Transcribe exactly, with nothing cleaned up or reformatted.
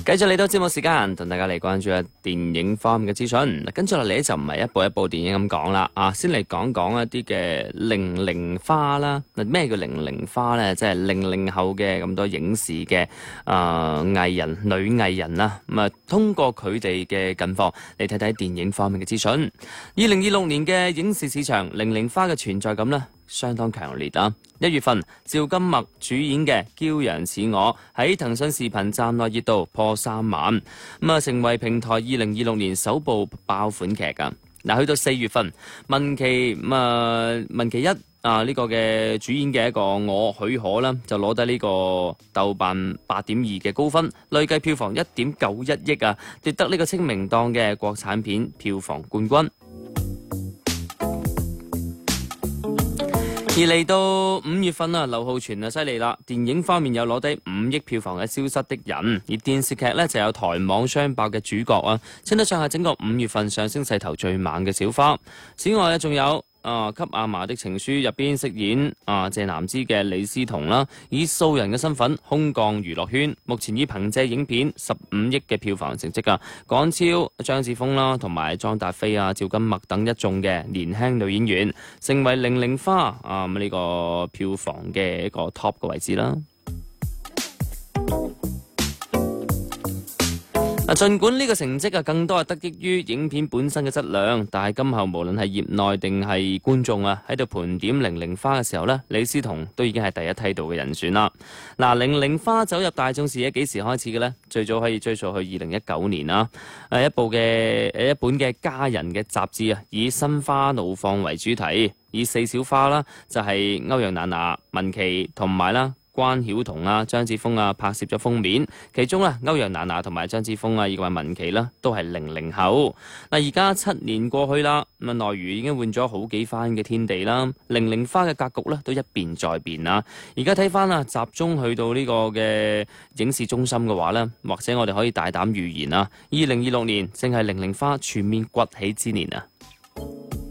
繼續嚟到節目時間，同大家嚟關注下電影方面嘅資訊。跟住落嚟就唔係一部一部電影咁講啦，啊，先嚟講講一啲嘅零零花啦。嗱，咩叫零零花呢？即係零零後嘅咁多影視嘅啊藝人、女藝人啦。咁啊，通過佢哋嘅近況嚟睇睇電影方面嘅資訊。二零二六年嘅影視市場，零零花嘅存在感呢，相當強烈啊！一月份，趙今麥主演嘅《驕陽似我》喺騰訊視頻站內熱度破三萬，咁啊成為平台二零二六年首部爆款劇噶。嗱，去到四月份，文琪咁啊文琪一啊呢個嘅主演嘅一個我許可啦，就攞低呢個豆瓣八點二嘅高分，累計票房一點九一億啊，奪得呢個清明檔嘅國產片票房冠軍。而嚟到五月份啊，劉浩存啊犀利啦！電影方面有攞低五億票房嘅《消失的人》，而電視劇呢就有台網雙爆嘅主角啊，稱得上係整個五月份上升勢頭最猛嘅小花。此外呢，仲有啊，給阿嫲的情書入邊飾演啊謝南芝嘅李思彤啦，以素人嘅身份空降娛樂圈，目前以憑借影片十五億嘅票房成績啊，趕超張子楓啦，同埋莊達菲啊、趙今麥等一眾嘅年輕女演員，成為零零花啊呢、這個票房嘅一個 top 嘅位置啦。嗱，儘管呢個成績啊，更多係得益於影片本身嘅質量，但係今後無論係業內定係觀眾啊，喺度盤點零零花嘅時候呢，李思彤都已經係第一梯度嘅人選啦。嗱，零零花走入大眾視野幾時開始嘅呢？最早可以追溯去二零一九年啦。誒，一部嘅誒一本嘅家人嘅雜誌啊，以心花怒放為主題，以四小花啦，就係歐陽娜娜、文琪同埋啦。關曉彤啊、張子楓啊拍攝咗封面，其中咧歐陽娜娜同埋張子楓啊以及文琪啦都係零零後。嗱，而家七年過去啦，咁啊內娛已經換咗好幾番嘅天地啦，零零花嘅格局咧都一變再變啦。而家睇翻啊，集中去到呢個嘅影視中心嘅話咧，或者我哋可以大膽預言啊，二零二六年正係零零花全面崛起之年啊！